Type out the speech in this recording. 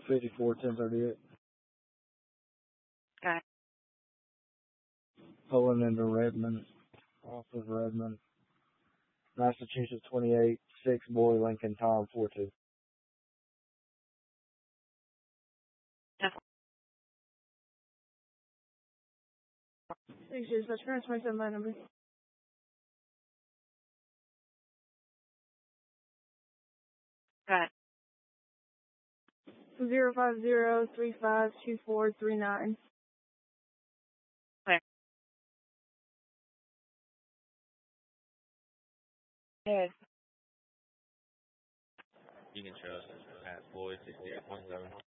54-1038. Got it. Pulling into Redmond, off of Redmond. Massachusetts 28, 6 boy, Lincoln Tom 42. Thanks, James. That's current 27 line number. Got it. 050352439. Clear. Yes. You can trust at Boyd 6817.